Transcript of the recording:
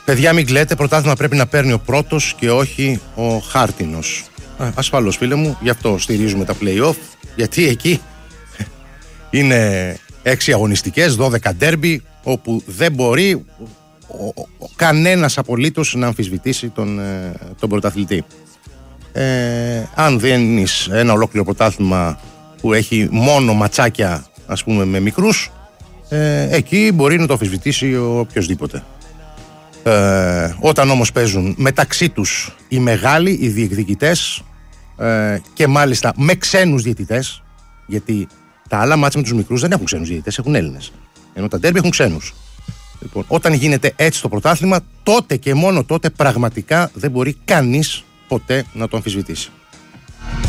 Παιδιά, μην κλαίτε, πρωτάθλημα πρέπει να παίρνει ο πρώτος και όχι ο χάρτινος. Ασφαλώς, φίλε μου, γι' αυτό στηρίζουμε τα play-off, γιατί εκεί είναι 6 αγωνιστικές, 12 ντέρμπι, όπου δεν μπορεί κανένας απολύτως να αμφισβητήσει τον πρωταθλητή. Αν δίνεις ένα ολόκληρο πρωτάθλημα που έχει μόνο ματσάκια, ας πούμε, με μικρούς, εκεί μπορεί να το αμφισβητήσει οποιοσδήποτε. Όταν όμως παίζουν μεταξύ τους οι μεγάλοι, οι διεκδικητές, και μάλιστα με ξένους διαιτητές, γιατί τα άλλα μάτσα με τους μικρούς δεν έχουν ξένους διαιτητές, έχουν Έλληνες, ενώ τα ντέρμπι έχουν ξένους. Λοιπόν, όταν γίνεται έτσι το πρωτάθλημα, τότε και μόνο τότε πραγματικά δεν μπορεί κανείς ποτέ να το αμφισβητήσει.